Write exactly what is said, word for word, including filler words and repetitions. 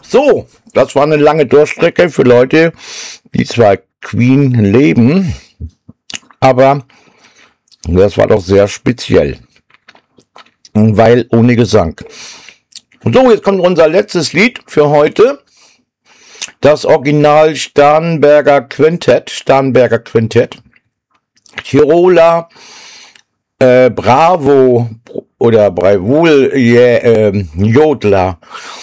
So, das war eine lange Durchstrecke für Leute, die zwar Queen leben, aber das war doch sehr speziell, weil ohne Gesang. So, jetzt kommt unser letztes Lied für heute. Das Original Starnberger Quintett, Starnberger Quintett, Tiroler äh, Bravo oder Bravul yeah, äh, Jodler.